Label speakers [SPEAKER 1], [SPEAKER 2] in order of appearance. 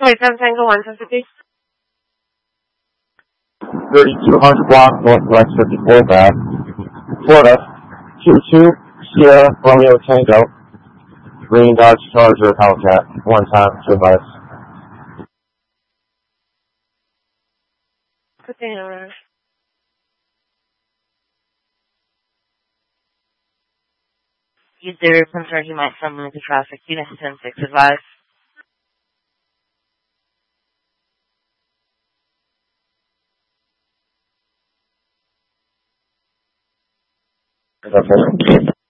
[SPEAKER 1] Wait, Tango 150.
[SPEAKER 2] 3200 block, Northwest 54th Ave, Florida, 22 Sierra Romeo Tango, Green Dodge Charger Hellcat, 1 time, 2 advice.
[SPEAKER 1] Good thing around.
[SPEAKER 3] User concerned you might stumble into traffic. Unit 10-6 advise.
[SPEAKER 2] Okay.